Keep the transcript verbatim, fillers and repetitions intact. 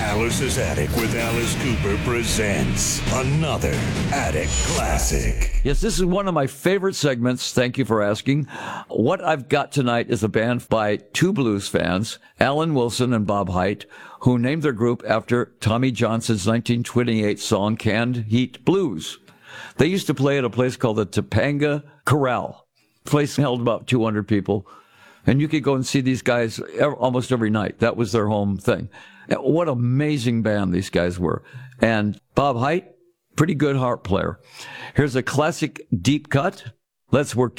Alice's Attic with Alice Cooper presents another Attic Classic. Yes, this is one of my favorite segments. Thank you for asking. What I've got tonight is a band by two blues fans, Alan Wilson and Bob Hite, who named their group after Tommy Johnson's nineteen twenty-eight song, Canned Heat Blues. They used to play at a place called the Topanga Corral. The place held about two hundred people. And you could go and see these guys almost every night. That was their home thing. What an amazing band these guys were. And Bob Hite, pretty good harp player. Here's a classic deep cut. Let's Work